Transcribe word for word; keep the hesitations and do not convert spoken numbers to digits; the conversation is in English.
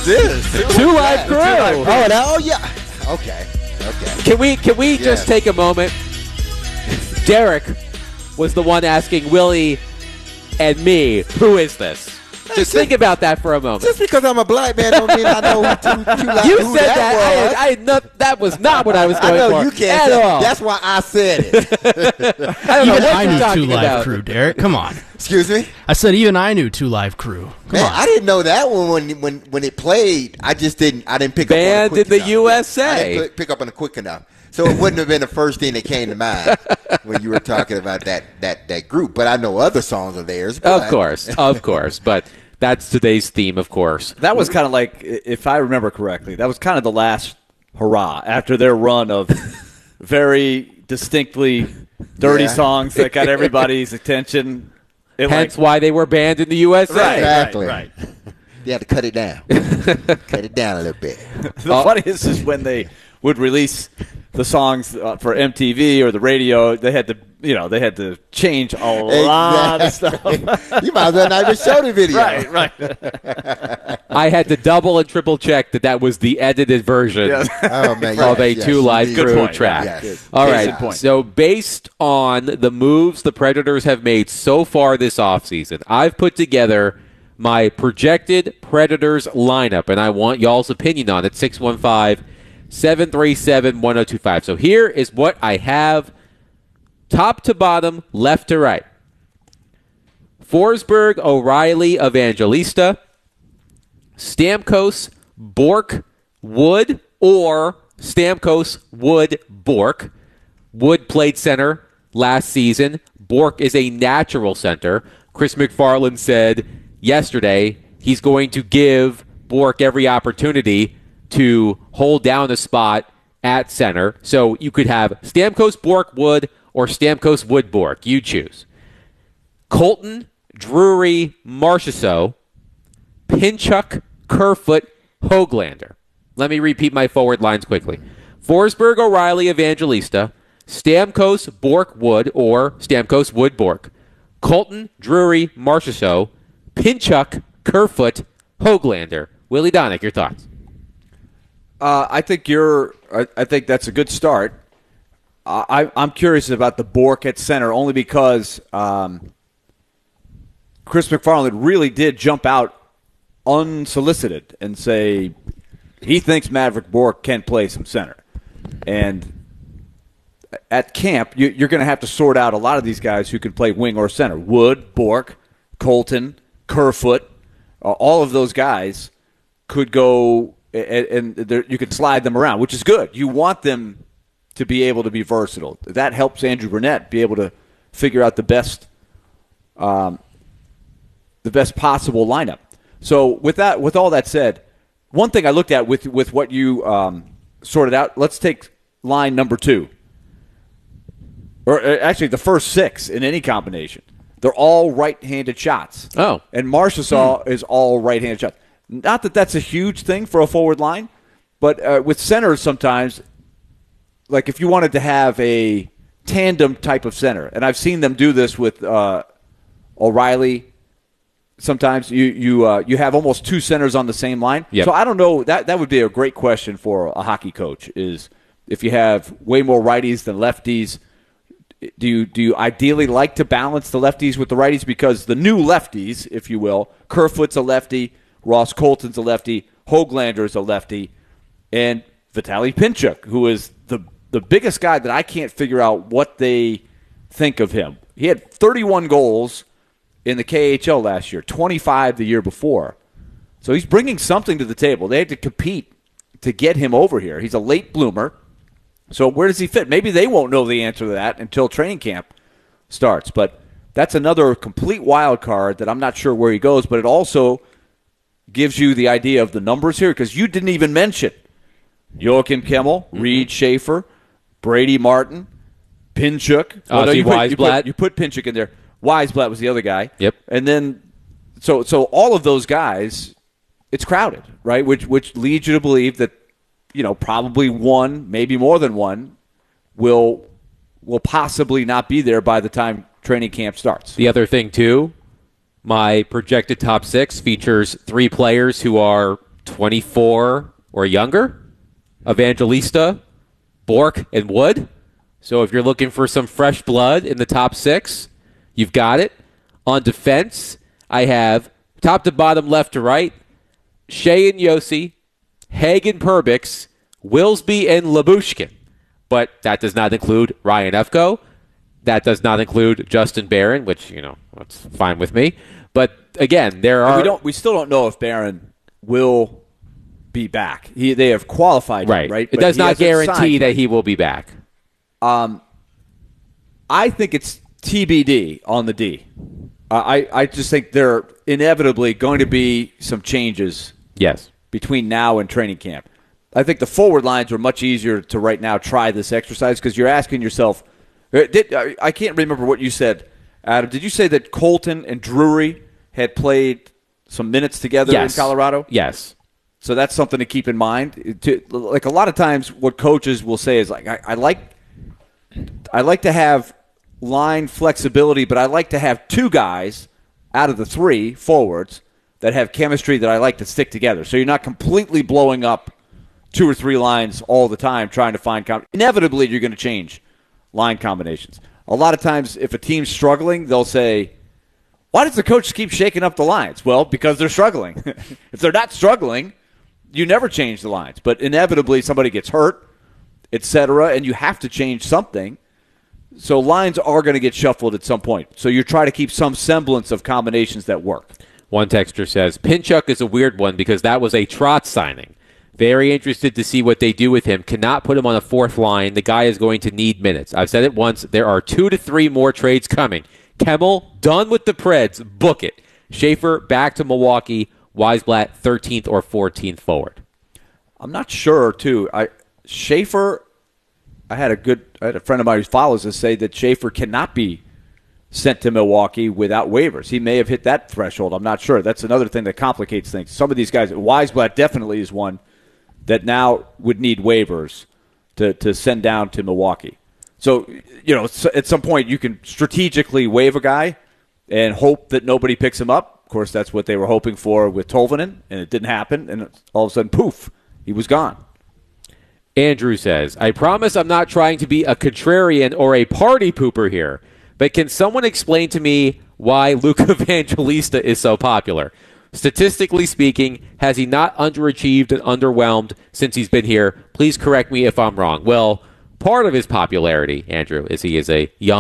is this? Two Live Crew. Oh, that, oh yeah. Okay. Okay. Can we can we Yeah. just take a moment? Derek was the one asking Willie and me, who is this? Just think about that for a moment. Just because I'm a black man don't mean I know who Two, two Live You who said that, that. was. I, had, I had not, that was not what I was I going know for you can't at say. all. That's why I said it. I don't know Even what I you're knew talking Two Live about. Crew, Derek. Come on. Excuse me? I said even I knew Two Live Crew. Come Man, on. I didn't know that one when when when it played. I just didn't. I didn't pick Banned up on it quick in the enough. U S A. I didn't pick- pick up on it quick enough, so it wouldn't have been the first thing that came to mind when you were talking about that that that group. But I know other songs of theirs. But Of course, of course, but that's today's theme, of course. That was kind of like, if I remember correctly, that was kind of the last hurrah after their run of very distinctly dirty Yeah. songs that got everybody's attention. It Hence like, why they were banned in the U S A. Right. exactly. right. You had to cut it down. Cut it down a little bit. The funniest is when they would release the songs uh, for M T V or the radio. They had to, you know, they had to change a lot of stuff. You might as well not even show the video. Right, right. I had to double and triple check that that was the edited version Oh man. of yes, a yes, Two Live indeed. Crew point. track. Yes. All Case right. in point. So based on the moves the Predators have made so far this offseason, I've put together my projected Predators lineup, and I want y'all's opinion on it. six one five, seven three seven, one oh two five. So here is what I have top to bottom, left to right. Forsberg, O'Reilly, Evangelista, Stamkos, Bork, Wood, or Stamkos, Wood, Bork. Wood played center last season. Bork is a natural center. Chris McFarland said yesterday he's going to give Bork every opportunity to hold down a spot at center. So you could have Stamkos, Bork, Wood, or Stamkos, Wood, Bork. You choose. Colton, Drury, Marchessault, Pinchuk, Kerfoot, Höglander. Let me repeat my forward lines quickly. Forsberg, O'Reilly, Evangelista, Stamkos, Bork, Wood, or Stamkos, Wood, Bork. Colton, Drury, Marchessault, Pinchuk, Kerfoot, Höglander. Willie Donick, your thoughts? Uh, I think you're. I, I think that's a good start. I, I'm curious about the Bork at center only because um, Chris McFarland really did jump out unsolicited and say he thinks Maverick Bork can play some center. And at camp, you, you're going to have to sort out a lot of these guys who can play wing or center. Wood, Bork, Colton, Kerfoot, uh, all of those guys could go and, and you could slide them around, which is good. You want them to be able to be versatile. That helps Andrew Burnett be able to figure out the best, um, the best possible lineup. So with that, with all that said, one thing I looked at with with what you um, sorted out. Let's take line number two, or uh, actually the first six in any combination. They're all right-handed shots. Oh, and Marchessault hmm. is all right-handed shots. Not that that's a huge thing for a forward line, but uh, with centers sometimes. Like if you wanted to have a tandem type of center, and I've seen them do this with uh, O'Reilly. Sometimes you you uh, you have almost two centers on the same line. Yep. So I don't know. That that would be a great question for a hockey coach. Is if you have way more righties than lefties, do you do you ideally like to balance the lefties with the righties? Because the new lefties, if you will, Kerfoot's a lefty, Ross Colton's a lefty, Höglander's a lefty, and Vitaly Pinchuk, who is the the biggest guy that I can't figure out what they think of him. He had thirty-one goals in the K H L last year, twenty-five the year before. So he's bringing something to the table. They had to compete to get him over here. He's a late bloomer. So where does he fit? Maybe they won't know the answer to that until training camp starts. But that's another complete wild card that I'm not sure where he goes. But it also gives you the idea of the numbers here because you didn't even mention Joachim Kemmel, mm-hmm. Reed Schaefer, Brady Martin, Pinchuk. Oh, well, no, you, put, you, Weisblatt. put, you put Pinchuk in there. Weisblatt was the other guy. Yep. And then, so so all of those guys, it's crowded, right? Which which leads you to believe that, you know, probably one, maybe more than one, will will possibly not be there by the time training camp starts. The other thing, too, my projected top six features three players who are twenty-four or younger. Evangelista, Bork, and Wood. So if you're looking for some fresh blood in the top six, you've got it. On defense, I have top to bottom, left to right, Shea and Yossi, Hagen Perbix, Wilsby and Labushkin. But that does not include Ryan Efko. That does not include Justin Barron, which, you know, that's fine with me. But again, there are... We don't. We still don't know if Barron will be back. He, they have qualified right. him, right? It But does he not hasn't guarantee signed. that he will be back. Um, I think it's T B D on the D. Uh, I, I just think there are inevitably going to be some changes Yes. between now and training camp. I think the forward lines are much easier to right now try this exercise because you're asking yourself, uh, did, I I can't remember what you said, Adam. Did you say that Colton and Drury had played some minutes together Yes. in Colorado? Yes. So that's something to keep in mind. To, like a lot of times, what coaches will say is like, I, I like, I like to have line flexibility, but I like to have two guys out of the three forwards that have chemistry that I like to stick together. So you're not completely blowing up two or three lines all the time trying to find com- inevitably you're going to change line combinations. A lot of times, if a team's struggling, they'll say, "Why does the coach keep shaking up the lines?" Well, because they're struggling. If they're not struggling, you never change the lines, but inevitably somebody gets hurt, et cetera, and you have to change something. So lines are going to get shuffled at some point. So you try to keep some semblance of combinations that work. One texter says, Pinchuk is a weird one because that was a Trotz signing. Very interested to see what they do with him. Cannot put him on a fourth line. The guy is going to need minutes. I've said it once. There are two to three more trades coming. Kemmel, done with the Preds. Book it. Schaefer, back to Milwaukee. Weisblatt, thirteenth or fourteenth forward. I'm not sure, too. I Schaefer, I had a good, I had a friend of mine who follows us say that Schaefer cannot be sent to Milwaukee without waivers. He may have hit that threshold. I'm not sure. That's another thing that complicates things. Some of these guys, Weisblatt definitely is one that now would need waivers to, to send down to Milwaukee. So, you know, at some point you can strategically waive a guy and hope that nobody picks him up. Of course, that's what they were hoping for with Tolvanen, and it didn't happen. And all of a sudden, poof, he was gone. Andrew says, I promise I'm not trying to be a contrarian or a party pooper here, but can someone explain to me why Luca Evangelista is so popular? Statistically speaking, has he not underachieved and underwhelmed since he's been here? Please correct me if I'm wrong. Well, part of his popularity, Andrew, is he is a young